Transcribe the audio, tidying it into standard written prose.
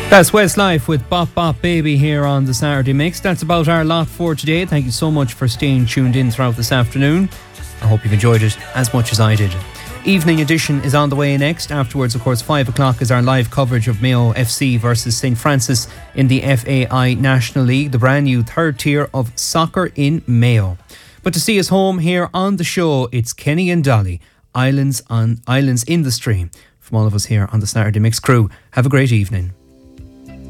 That's Westlife with Bop Bop Baby here on the Saturday Mix. That's about our lot for today. Thank you so much for staying tuned in throughout this afternoon. I hope you've enjoyed it as much as I did. Evening edition is on the way next. Afterwards, of course, 5 o'clock is our live coverage of Mayo FC versus St. Francis in the FAI National League, the brand new third tier of soccer in Mayo. But to see us home here on the show, it's Kenny and Dolly, Islands in the Stream. From all of us here on the Saturday Mix crew, have a great evening.